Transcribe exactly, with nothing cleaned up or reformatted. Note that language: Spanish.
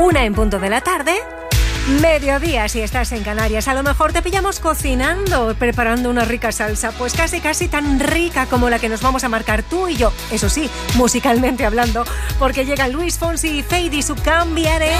Una en punto de la tarde. Mediodía si estás en Canarias. A lo mejor te pillamos cocinando, preparando una rica salsa, pues casi casi tan rica como la que nos vamos a marcar tú y yo. Eso sí, musicalmente hablando, porque llegan Luis Fonsi y Feid y su Cambiaré.